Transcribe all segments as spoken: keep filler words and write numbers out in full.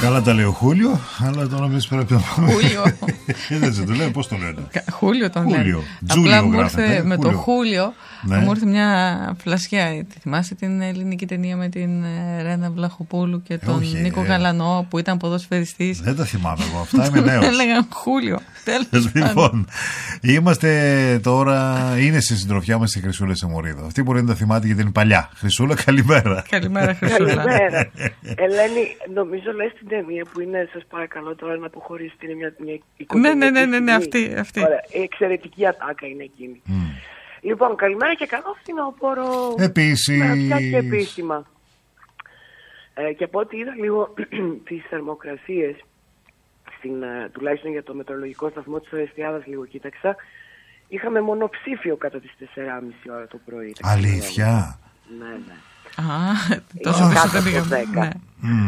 Καλά τα λέει ο Χούλιο, αλλά τώρα εμείς πρέπει να πούμε. Χούλιο. Δεν το λένε, πώς το λένε. Χούλιο τον λένε. Χούλιο. Απλά μου γράφεται, ήρθε με Χούλιο. το Χούλιο, Ναι. μου ήρθε μια φλασιά. Θυμάσαι την ελληνική ταινία με την ε, Ρένα Βλαχοπούλου και τον όχι, Νίκο ε. Γαλανό που ήταν ποδοσφαιριστής. Δεν τα θυμάμαι εγώ, αυτά είμαι νέος. Έλεγαν Χούλιο. Τέλος πάντων. Λοιπόν, είμαστε τώρα, είναι στη συντροφιά μας η Χρυσούλα Σεμορίδου. Αυτή μπορεί να τα θυμάται γιατί είναι παλιά. Χρυσούλα, καλημέρα. Καλημέρα, Χρυσούλα. Καλημέρα. Ελένη, νομίζω λες την ταινία που είναι, σας παρακαλώ τώρα να αποχωρήσετε, είναι μια, μια οικογενειακή Ναι, ναι, ναι, ναι, ναι, σκηνή. αυτή, αυτή. Ωραία, η εξαιρετική ατάκα είναι εκείνη. Mm. Λοιπόν, καλημέρα και καλό φθινόπωρο. Επίσης. Με αυτιά και επίσημα. Ε, και από ό,τι είδα λίγο τις θερμοκρασίες, στην, ε, τουλάχιστον για το μετεωρολογικό σταθμό της Ορεστιάδας, λίγο κοίταξα, είχαμε μονοψήφιο κατά τις τέσσερις και μισή ώρα το πρωί. Αλήθεια. Ναι, ναι. Α, τόσο Είναι πίσω κάτω δεν από πήγαμε. δέκα. Ναι.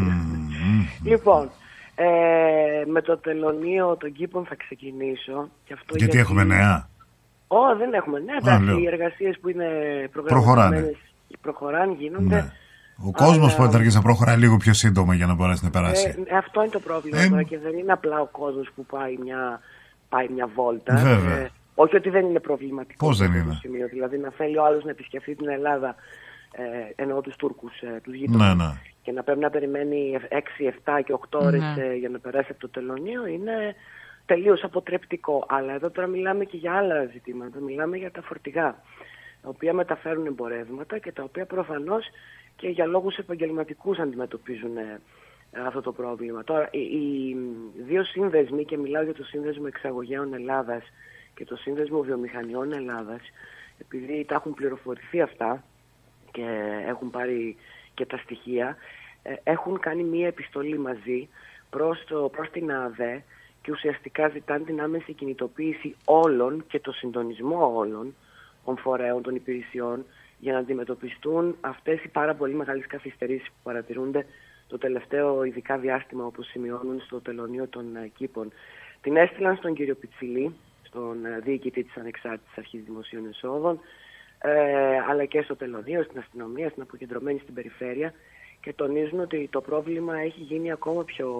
Mm. Λοιπόν, ε, με το τελωνίο των κήπων θα ξεκινήσω. Και αυτό Γιατί έχουμε νέα. Ω, δεν έχουμε νέα. Α, λέω. Οι εργασίες που είναι Προχωράνε. προγραμματισμένες προχωράνε, γίνονται. Ναι. Ο κόσμος Αλλά- πρέπει να αρχίσει να προχωράει λίγο πιο σύντομα για να μπορέσει να περάσει. Ε, αυτό είναι το πρόβλημα Ε, τώρα και δεν είναι απλά ο κόσμος που πάει μια, πάει μια βόλτα. Βέβαια. Ε, όχι ότι δεν είναι προβληματικό. Πώς δεν αυτό είναι? το σημείο. Δηλαδή να θέλει ο άλλος να επισκεφτεί την Ελλάδα, ε, εννοώ τους Τούρκους, ε, τους γείτονες, Ναι, ναι. και να πρέπει να περιμένει έξι, επτά και οκτώ ώρες Ναι. ε, για να περάσει από το τελωνίο, είναι τελείως αποτρεπτικό. Αλλά εδώ τώρα μιλάμε και για άλλα ζητήματα. Μιλάμε για τα φορτηγά, τα οποία μεταφέρουν εμπορεύματα και τα οποία προφανώς και για λόγους επαγγελματικούς αντιμετωπίζουν ε, αυτό το πρόβλημα. Τώρα, οι, οι δύο σύνδεσμοι, και μιλάω για το Σύνδεσμο Εξαγωγέων Ελλάδας και το Σύνδεσμο Βιομηχανιών Ελλάδας, επειδή τα έχουν πληροφορηθεί αυτά και έχουν πάρει και τα στοιχεία, ε, έχουν κάνει μία επιστολή μαζί προς, το, προς την ΑΔΕ και ουσιαστικά ζητάνε την άμεση κινητοποίηση όλων και το συντονισμό όλων των φορέων, των υπηρεσιών, για να αντιμετωπιστούν αυτές οι πάρα πολύ μεγάλες καθυστερήσεις που παρατηρούνται το τελευταίο ειδικά διάστημα, όπως σημειώνουν στο τελωνίο των ε, κήπων. Την έστειλαν στον κύριο Πιτσιλή, στον ε, διοικητή της Ανεξάρτητης Αρχής Δημοσίων Εσόδων, ε, αλλά και στο τελωνίο, στην αστυνομία, στην αποκεντρωμένη στην περιφέρεια, και τονίζουν ότι το πρόβλημα έχει γίνει ακόμα πιο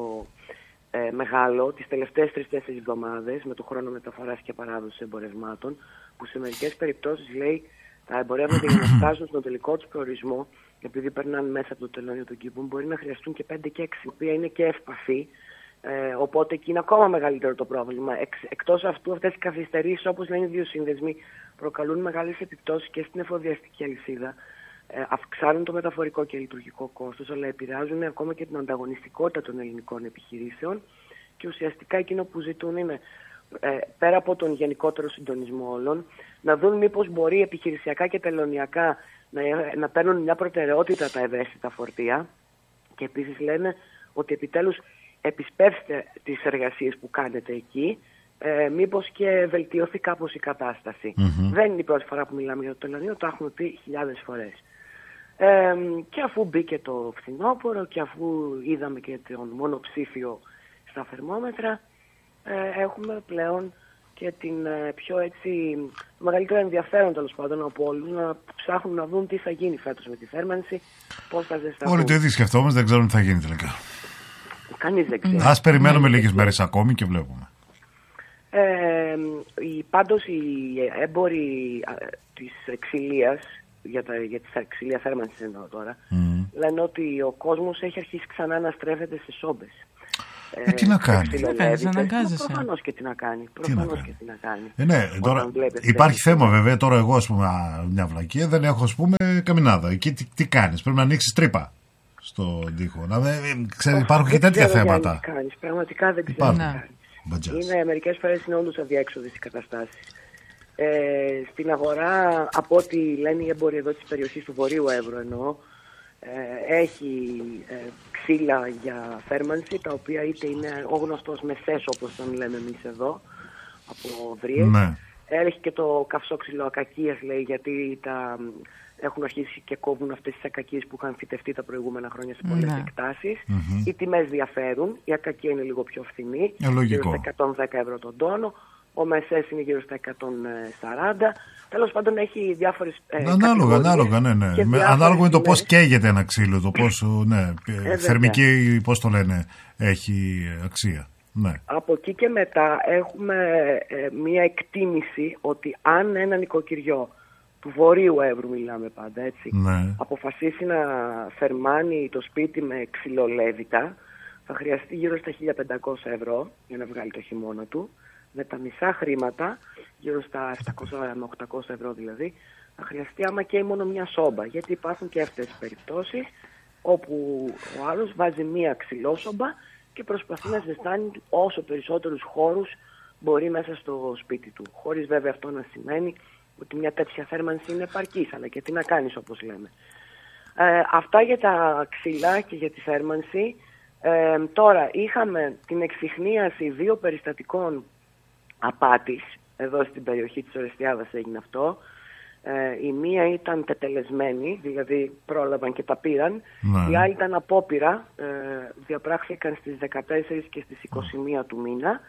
ε, μεγάλο τις τελευταίες τρεις-τέσσερις εβδομάδες με το χρόνο μεταφοράς και παράδοσης εμπορευμάτων, που σε μερικές περιπτώσεις, λέει, τα εμπορεύματα για να φτάσουν στον τελικό τους προορισμό, επειδή περνάνε μέσα από το τελώνιο των κήπων, μπορεί να χρειαστούν και πέντε και έξι, η οποία είναι και ευπαθή. Ε, οπότε εκεί είναι ακόμα μεγαλύτερο το πρόβλημα. Εξ, εκτός αυτού, αυτές οι καθυστερήσεις, όπως λένε οι δύο σύνδεσμοι, προκαλούν μεγάλες επιπτώσεις και στην εφοδιαστική αλυσίδα. Ε, αυξάνουν το μεταφορικό και λειτουργικό κόστος, αλλά επηρεάζουν ακόμα και την ανταγωνιστικότητα των ελληνικών επιχειρήσεων. Και ουσιαστικά εκείνο που ζητούν είναι, ε, πέρα από τον γενικότερο συντονισμό όλων, να δουν μήπως μπορεί επιχειρησιακά και τελωνιακά να, να παίρνουν μια προτεραιότητα τα ευαίσθητα φορτία. Και επίσης λένε ότι επιτέλους επισπεύστε τις εργασίες που κάνετε εκεί, ε, μήπως και βελτιωθεί κάπως η κατάσταση. Mm-hmm. Δεν είναι η πρώτη φορά που μιλάμε για το τελωνίο, το έχουμε πει χιλιάδες φορές. Ε, και αφού μπήκε το φθινόπωρο και αφού είδαμε και τον μονοψήφιο στα θερμόμετρα, ε, έχουμε πλέον και την ε, πιο έτσι, μεγαλύτερο ενδιαφέρον, τέλος πάντων, από όλους να ψάχνουν να δουν τι θα γίνει φέτος με τη θέρμανση, πώς θα ζεσταθούν. Όλοι το ίδιο σκεφτόμαστε, δεν ξέρουμε τι θα γίνει τελικά. Κανείς δεν ξέρει. Ας περιμένουμε λίγες μέρες ακόμη και βλέπουμε. Ε, οι, πάντως οι έμποροι α, της ξυλίας, για, τα, για τη ξυλία θέρμανσης εννοώ τώρα, Mm. λένε ότι ο κόσμος έχει αρχίσει ξανά να στρέφεται σε σόμπες. Ε, τι να κάνει. Τι να κάνεις, αναγκάζεσαι. Προφανώς και τι να κάνει. Τι να Προφανώς κάνει. και τι να κάνει. Ε, ναι, Όταν τώρα βλέπεις υπάρχει τέτοιο. θέμα βέβαια. Τώρα εγώ, ας πούμε, α, μια βλακία, δεν έχω, ας πούμε, καμινάδα. Εκεί τι, τι κάνεις, πρέπει να ανοίξεις τρύπα στον τοίχο. Να, ε, ξέρει, υπάρχουν και Δεν τέτοια ξέρω θέματα. τι κάνεις. Πραγματικά δεν ξέρω Υπάρχουν. τι Ναι. κάνεις. Μπατζάς. Είναι μερικές φορές είναι όντως αδιέξοδες οι καταστάσεις. Ε, στην αγορά, από ό,τι λένε οι έμποροι εδώ της περιοχής του Βορείου Εύρου εννοώ, ε, έχει ε, ξύλα για θέρμανση, τα οποία είτε είναι ο γνωστός μεσές, όπως τον λέμε εμείς εδώ, από βρύες. Ναι. Έχει και το καυσό ξύλο ακακίας, λέει, γιατί τα, έχουν αρχίσει και κόβουν αυτές τις ακακίες που είχαν φυτευτεί τα προηγούμενα χρόνια σε πολλές Ναι. εκτάσεις. Mm-hmm. Οι τιμές διαφέρουν, η ακακία είναι λίγο πιο φθηνή, Ε, λογικό. γύρω στα εκατόν δέκα ευρώ τον τόνο. ο μεσές είναι γύρω στα εκατόν σαράντα. Τέλος πάντων έχει διάφορες ε, ανάλογα, ανάλογα, ναι, ναι. Με, ανάλογα με το πώς καίγεται ένα ξύλο, το πώς, ναι, ε, θερμική, πώς το λένε, έχει αξία. Ναι. Από εκεί και μετά έχουμε ε, μία εκτίμηση ότι αν ένα νοικοκυριό του Βορείου Εύρου, μιλάμε πάντα έτσι, ναι, αποφασίσει να θερμάνει το σπίτι με ξυλολέβητα, θα χρειαστεί γύρω στα χίλια πεντακόσια ευρώ για να βγάλει το χειμώνα του. Με τα μισά χρήματα, γύρω στα επτακόσια με οκτακόσια ευρώ δηλαδή, θα χρειαστεί άμα και μόνο μια σόμπα. Γιατί υπάρχουν και αυτές τις περιπτώσεις όπου ο άλλος βάζει μια ξυλόσομπα και προσπαθεί να ζεστάνει όσο περισσότερους χώρους μπορεί μέσα στο σπίτι του. Χωρίς βέβαια αυτό να σημαίνει ότι μια τέτοια θέρμανση είναι επαρκής, αλλά και τι να κάνεις, όπως λέμε. Ε, αυτά για τα ξυλά και για τη θέρμανση. Ε, τώρα είχαμε την εξιχνίαση δύο περιστατικών απάτης. Εδώ στην περιοχή της Ορεστιάδας έγινε αυτό. Ε, η μία ήταν τετελεσμένη, δηλαδή πρόλαβαν και τα πήραν. Ναι. Η άλλη ήταν απόπειρα. Ε, διαπράχθηκαν στις δεκατέσσερις και στις είκοσι μία του μήνα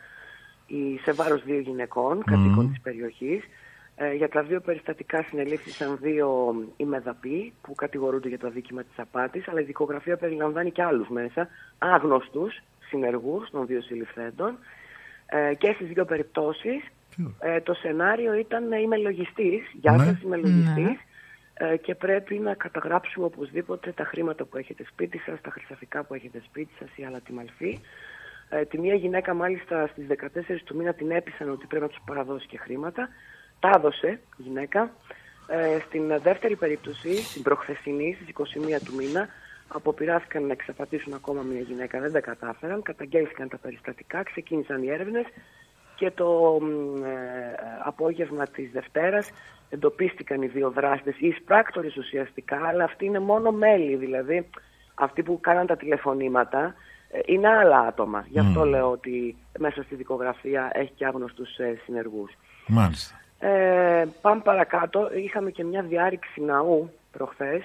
η, σε βάρος δύο γυναικών, κατοίκων mm. της περιοχής. Ε, για τα δύο περιστατικά συνελήφθησαν δύο ημεδαποί που κατηγορούνται για το αδίκημα της απάτης, αλλά η δικογραφία περιλαμβάνει και άλλους μέσα, άγνωστους συνεργούς των δύο συλληφθέντων. Ε, και στις δύο περιπτώσεις ε, το σενάριο ήταν είμαι λογιστής, γεια ναι. σας είμαι λογιστής, ε, και πρέπει να καταγράψουμε οπωσδήποτε τα χρήματα που έχετε σπίτι σας, τα χρυσαφικά που έχετε σπίτι σας ή άλλα τη μαλφή. Ε, τη μία γυναίκα μάλιστα στις δεκατέσσερις του μήνα την έπεισαν ότι πρέπει να τους παραδώσει και χρήματα. Τα έδωσε η γυναίκα. Ε, στην δεύτερη περίπτωση, στην προχθεσινή, στις είκοσι μία του μήνα, αποπειράθηκαν να εξαπατήσουν ακόμα μια γυναίκα, δεν τα κατάφεραν, καταγγέλθηκαν τα περιστατικά, ξεκίνησαν οι έρευνες και το ε, απόγευμα της Δευτέρας εντοπίστηκαν οι δύο δράστες, οι εισπράκτορες ουσιαστικά, αλλά αυτοί είναι μόνο μέλη, δηλαδή αυτοί που κάναν τα τηλεφωνήματα ε, είναι άλλα άτομα. Γι' αυτό mm. λέω ότι μέσα στη δικογραφία έχει και άγνωστους ε, συνεργούς. Μάλιστα. Ε, πάμε παρακάτω, είχαμε και μια διάρρηξη ναού προχθές,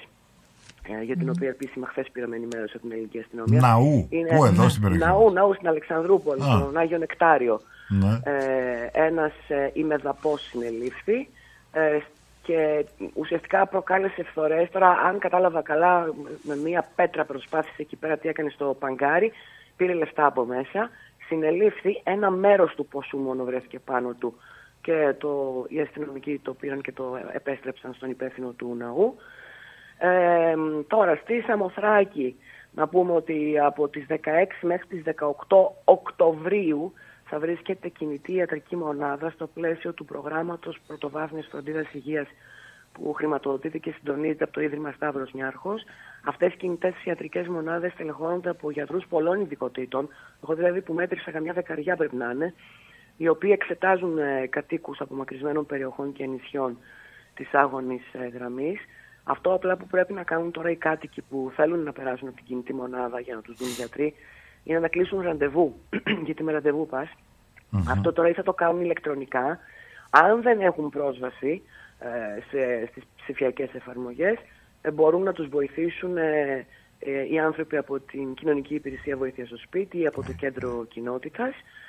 για την mm. οποία επίσημα χθες πήραμε ενημέρωση από την ελληνική αστυνομία. Ναού, είναι, πού εδώ στην περιοχή? Ναού, ναού στην Αλεξανδρούπολη, ah. στον Άγιο Νεκτάριο. Ναι. Ε, ένας ε, ημεδαπός συνελήφθη ε, και ουσιαστικά προκάλεσε φθορές. Τώρα, αν κατάλαβα καλά, με μια πέτρα προσπάθησε εκεί πέρα, τι έκανε στο παγκάρι, πήρε λεφτά από μέσα, συνελήφθη, ένα μέρος του ποσού μόνο βρέθηκε πάνω του και το, οι αστυνομικοί το πήραν και το επέστρεψαν στον υπεύθυνο του ναού. Ε, τώρα στη Σαμοθράκη να πούμε ότι από τις δεκαέξι μέχρι τις δεκαοκτώ Οκτωβρίου θα βρίσκεται κινητή ιατρική μονάδα στο πλαίσιο του προγράμματος πρωτοβάθμιας φροντίδας υγείας που χρηματοδοτείται και συντονίζεται από το Ίδρυμα Σταύρος Νιάρχος. Αυτές οι κινητές ιατρικές μονάδες τελεχώνονται από γιατρούς πολλών ειδικοτήτων, εγώ δηλαδή που μέτρησα καμιά δεκαριά πρέπει να είναι, οι οποίοι εξετάζουν ε, κατοίκους απομακρυσμένων περιοχών και νησιών της άγωνης ε, γραμμής. Αυτό απλά που πρέπει να κάνουν τώρα οι κάτοικοι που θέλουν να περάσουν από την κινητή μονάδα για να τους δουν οι γιατροί είναι να κλείσουν ραντεβού. Γιατί με ραντεβού πας. Mm-hmm. Αυτό τώρα ή θα το κάνουν ηλεκτρονικά. Αν δεν έχουν πρόσβαση ε, σε, στις ψηφιακές εφαρμογές, ε, μπορούν να τους βοηθήσουν ε, ε, οι άνθρωποι από την Κοινωνική Υπηρεσία Βοήθειας στο Σπίτι ή από το Κέντρο Κοινότητας.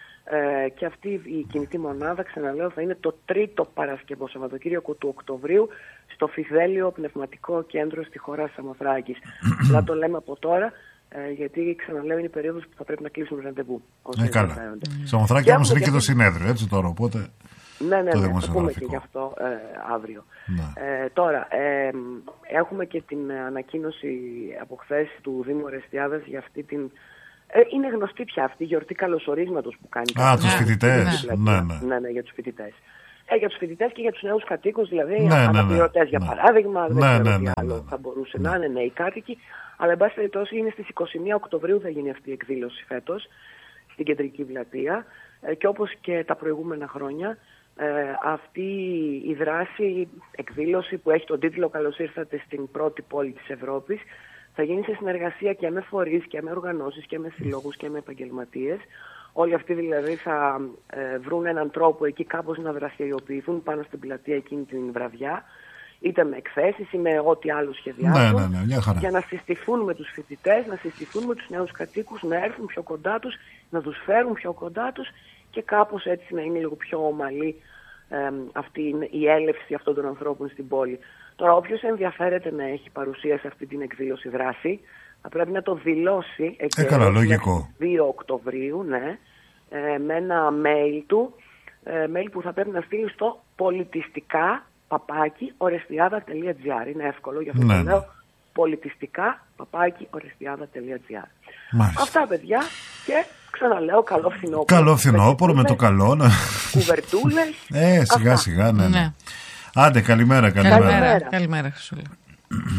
Ε, και αυτή η κινητή μονάδα, ξαναλέω, θα είναι το τρίτο Παρασκευό Σαββατοκύριακο του Οκτωβρίου στο Φιδέλιο Πνευματικό Κέντρο στη χώρα Σαμοθράκης. Αλλά το λέμε από τώρα, ε, γιατί ξαναλέω είναι η περίοδος που θα πρέπει να κλείσουν ραντεβού. Ε, καλά. Σαμοθράκη όμως είναι και το συνέδριο, έτσι τώρα, οπότε... Ναι, ναι, ναι, θα πούμε και γι' αυτό ε, αύριο. Ε, τώρα, ε, έχουμε και την ανακοίνωση από χθες του Δήμου Ορεστιάδας για αυτή την... Ε, είναι γνωστή πια αυτή η γιορτή καλωσορίσματος που κάνει. Α, τους φοιτητές. Ναι, ναι. ναι, ναι, για τους φοιτητές. Ε, για τους φοιτητές και για τους νέους κατοίκους, δηλαδή ναι, αναπληρωτές ναι, για ναι. παράδειγμα, δεν ναι, ξέρω ναι, τι ναι, άλλο ναι, ναι. θα μπορούσε ναι. να είναι νέοι κάτοικοι. Αλλά εν πάση περιπτώσει είναι στις είκοσι μία Οκτωβρίου θα γίνει αυτή η εκδήλωση φέτος στην Κεντρική Πλατεία ε, και όπως και τα προηγούμενα χρόνια ε, αυτή η δράση, εκδήλωση που έχει τον τίτλο «Καλώς ήρθατε στην πρώτη πόλη της Ευρώπης» θα γίνει σε συνεργασία και με φορείς και με οργανώσεις και με συλλόγους και με επαγγελματίες. Όλοι αυτοί δηλαδή θα ε, βρουν έναν τρόπο εκεί κάπως να δραστηριοποιηθούν πάνω στην πλατεία εκείνη την βραδιά, είτε με εκθέσεις ή με ό,τι άλλο σχεδιάζουν, ναι, ναι, ναι, για να συστηθούν με τους φοιτητές, να συστηθούν με τους νέους κατοίκους, να έρθουν πιο κοντά τους, να τους φέρουν πιο κοντά τους και κάπως έτσι να είναι λίγο πιο ομαλή ε, αυτή η έλευση αυτών των ανθρώπων στην πόλη. Τώρα, όποιος ενδιαφέρεται να έχει παρουσία σε αυτή την εκδήλωση δράση, θα πρέπει να το δηλώσει ε, καλά, λογικό. δύο Οκτωβρίου, ναι, ε, με ένα mail του, ε, mail που θα πρέπει να στείλει στο πολιτιστικά παπάκι ορεστιάδα τελεία τζι άρ. Είναι εύκολο, γι' αυτό ναι, το ναι. λέω. Πολιτιστικά παπάκι ορεστιάδα τελεία τζι άρ. Μάλιστα. Αυτά, παιδιά, και ξαναλέω καλό φθινόπωρο. Καλό φθινόπωρο με το καλό. Κουβερτούλες. Ε, σιγά Αυτά. σιγά, ναι, ναι. Ναι. Άντε, καλημέρα, καλημέρα. Καλημέρα, καλημέρα, Χρυσούλα.